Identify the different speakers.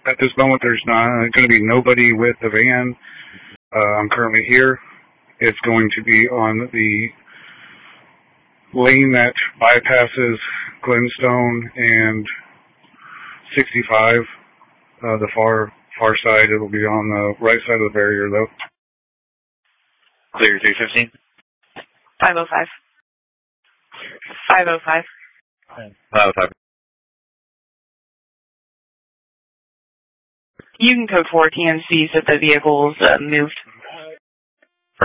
Speaker 1: At this moment, there's not going to be nobody with the van. I'm currently here. It's going to be on the lane that bypasses Glenstone and 65. The far side, it'll be on the right side of the barrier, though.
Speaker 2: Clear 315.
Speaker 3: 505. 505.
Speaker 2: 505.
Speaker 3: You can code 4 TMCs that the vehicle's moved.